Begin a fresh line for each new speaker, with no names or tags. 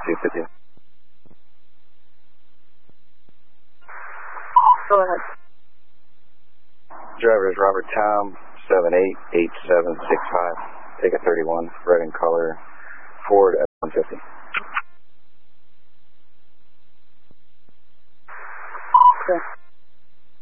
250.
Go ahead.
Driver is Robert Tom, 788765. Take a 31, red in color, Ford F-150.
Okay.